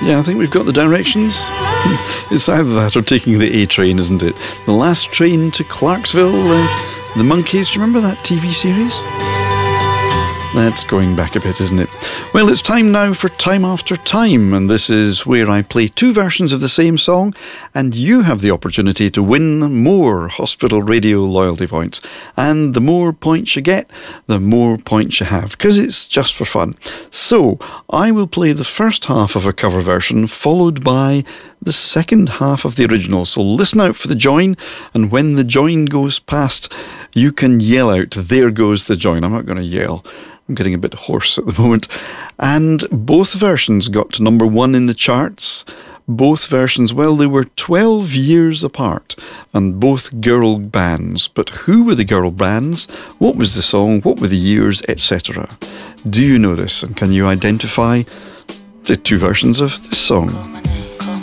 Yeah, I think we've got the directions. It's either that or taking the A train, isn't it? The last train to Clarksville, the Monkees. Do you remember that TV series? That's going back a bit, isn't it? Well, it's time now for Time After Time, and this is where I play two versions of the same song, and you have the opportunity to win more Hospital Radio loyalty points. And the more points you get, the more points you have, because it's just for fun. So, I will play the first half of a cover version, followed by the second half of the original. So listen out for the join, and when the join goes past, you can yell out, "There goes the join." I'm not going to yell. I'm getting a bit hoarse at the moment. And both versions got to number 1 in the charts. Both versions, well, they were 12 years apart, and both girl bands. But who were the girl bands? What was the song? What were the years, etc.? Do you know this, and can you identify the two versions of this song?